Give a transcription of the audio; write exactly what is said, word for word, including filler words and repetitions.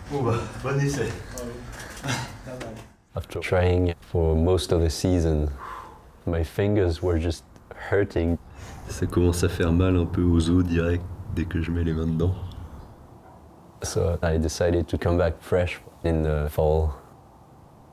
Bon bah, bon essai. After trying for most of the season, my fingers were just hurting. Ça commence à faire mal un peu aux os direct dès que je mets les mains dedans. So I decided to come back fresh in the fall.